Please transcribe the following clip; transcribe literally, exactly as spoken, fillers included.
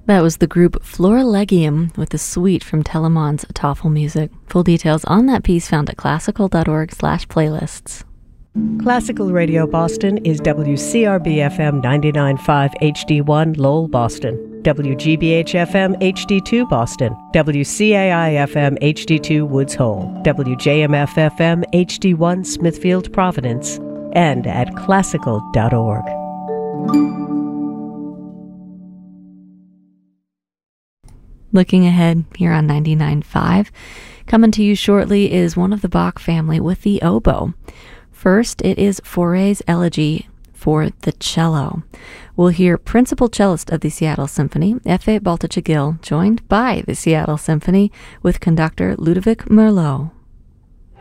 That was the group Florilegium with the suite from Telemann's Toffel Music. Full details on that piece found at classical.org slash playlists. Classical Radio Boston is W C R B F M ninety-nine point five H D one Lowell, Boston, W G B H F M H D two Boston, W C A I F M H D two Woods Hole, W J M F F M H D one Smithfield, Providence, and at classical dot org. Looking ahead here on ninety-nine point five, coming to you shortly is one of the Bach family with the oboe. First, it is Fauré's Elegy for the cello. We'll hear principal cellist of the Seattle Symphony, Efe Baltacegil, joined by the Seattle Symphony with conductor Ludovic Merlot.